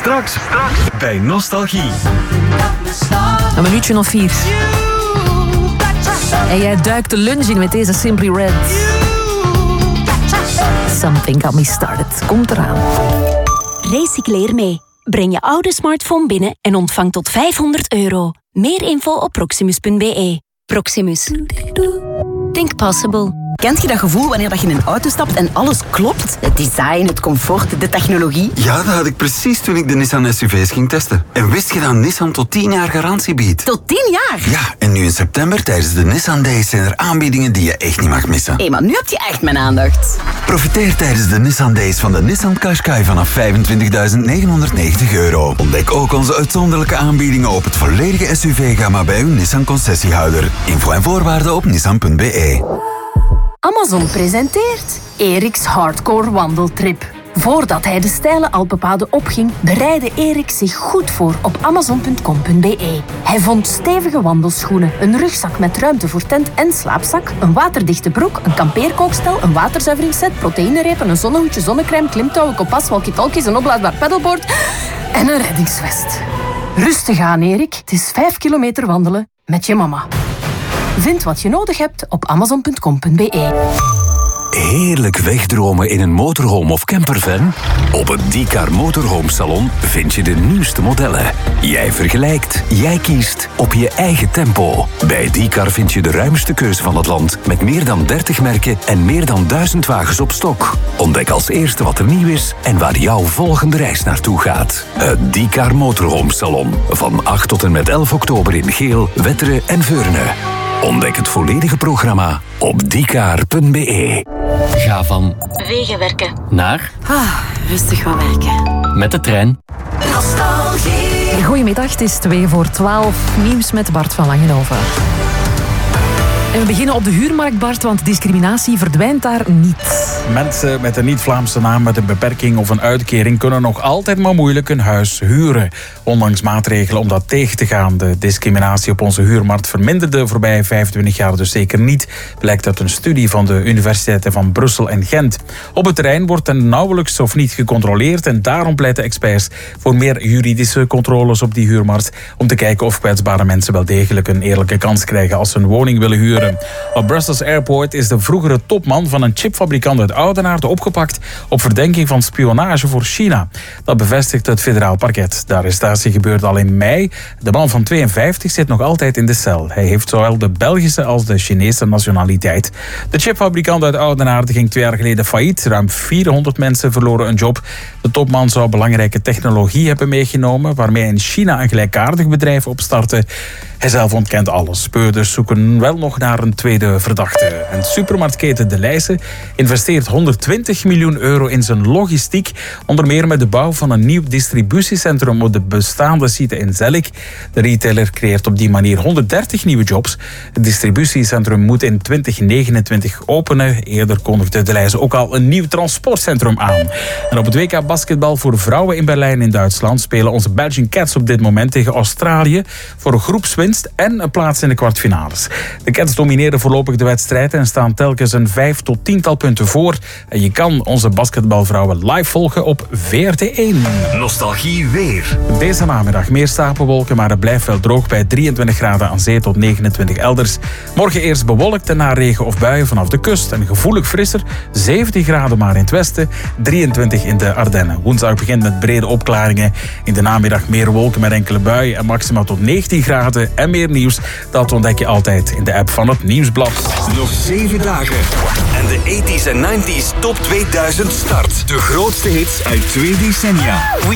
Straks bij Nostalgie. Een minuutje of 4. En jij duikt de lunch in met deze Simply Red. Something got me started. Komt eraan. Recycleer mee. Breng je oude smartphone binnen en ontvang tot €500. Meer info op proximus.be. Proximus. Think possible. Kent je dat gevoel wanneer je in een auto stapt en alles klopt? Het design, het comfort, de technologie. Ja, dat had ik precies toen ik de Nissan SUV's ging testen. En wist je dat Nissan tot 10 jaar garantie biedt? Tot 10 jaar? Ja, en nu in september tijdens de Nissan Days zijn er aanbiedingen die je echt niet mag missen. Hé, maar nu heb je echt mijn aandacht. Profiteer tijdens de Nissan Days van de Nissan Qashqai vanaf €25.990. Ontdek ook onze uitzonderlijke aanbiedingen op het volledige SUV-gamma bij uw Nissan concessiehouder. Info en voorwaarden op nissan.be. Amazon presenteert Eriks Hardcore Wandeltrip. Voordat hij de steile Alpenpaden opging, bereidde Erik zich goed voor op amazon.com.be. Hij vond stevige wandelschoenen, een rugzak met ruimte voor tent en slaapzak, een waterdichte broek, een kampeerkookstel, een waterzuiveringsset, proteïnerepen, een zonnehoedje, zonnecrème, klimtouwen, kompas, walkie-talkies, een oplaadbaar pedalboard en een reddingsvest. Rustig aan, Erik. Het is 5 kilometer wandelen met je mama. Vind wat je nodig hebt op amazon.com.be. Heerlijk wegdromen in een motorhome of campervan? Op het Diecar Motorhome Salon vind je de nieuwste modellen. Jij vergelijkt, jij kiest op je eigen tempo. Bij Diecar vind je de ruimste keuze van het land met meer dan 30 merken en meer dan 1000 wagens op stok. Ontdek als eerste wat er nieuw is en waar jouw volgende reis naartoe gaat. Het Diecar Motorhome Salon. Van 8 tot en met 11 oktober in Geel, Wetteren en Veurne. Ontdek het volledige programma op diecar.be. Ga van Wegenwerken. naar Rustig wat werken. met de trein. Nostalgie. Goedemiddag, het is 2:12. Nieuws met Bart van Langenhoven. En we beginnen op de huurmarkt, Bart, want discriminatie verdwijnt daar niet. Mensen met een niet-Vlaamse naam met een beperking of een uitkering kunnen nog altijd maar moeilijk een huis huren. Ondanks maatregelen om dat tegen te gaan. De discriminatie op onze huurmarkt verminderde de voorbije 25 jaar dus zeker niet, blijkt uit een studie van de universiteiten van Brussel en Gent. Op het terrein wordt er nauwelijks of niet gecontroleerd en daarom pleiten experts voor meer juridische controles op die huurmarkt om te kijken of kwetsbare mensen wel degelijk een eerlijke kans krijgen als ze een woning willen huren. Op Brussels Airport is de vroegere topman van een chipfabrikant uit Oudenaarde opgepakt op verdenking van spionage voor China. Dat bevestigt het federaal parket. De arrestatie gebeurde al in mei. De man van 52 zit nog altijd in de cel. Hij heeft zowel de Belgische als de Chinese nationaliteit. De chipfabrikant uit Oudenaarde ging 2 jaar geleden failliet. Ruim 400 mensen verloren een job. De topman zou belangrijke technologie hebben meegenomen waarmee in China een gelijkaardig bedrijf opstartte. Hij zelf ontkent alles. Speurders zoeken wel nog naar een tweede verdachte. En supermarktketen De Leijse investeert €120 miljoen in zijn logistiek. Onder meer met de bouw van een nieuw distributiecentrum op de bestaande site in Zellik. De retailer creëert op die manier 130 nieuwe jobs. Het distributiecentrum moet in 2029 openen. Eerder kondigde De Leijse ook al een nieuw transportcentrum aan. En op het WK basketbal voor vrouwen in Berlijn in Duitsland spelen onze Belgian Cats op dit moment tegen Australië voor een groepswinst en een plaats in de kwartfinales. De Cats domineren voorlopig de wedstrijd en staan telkens een 5 tot 10-tal punten voor. En je kan onze basketbalvrouwen live volgen op VRT1. Nostalgie weer. Deze namiddag meer stapelwolken, maar het blijft wel droog bij 23 graden aan zee tot 29 elders. Morgen eerst bewolkt en na regen of buien vanaf de kust en gevoelig frisser. 17 graden maar in het westen, 23 in de Ardennen. Woensdag begint met brede opklaringen. In de namiddag meer wolken met enkele buien en maximaal tot 19 graden. En meer nieuws, dat ontdek je altijd in de app van het Nieuwsblad. Nog 7 dagen. En de 80s en 90s top 2000 start. De grootste hits uit 2 decennia.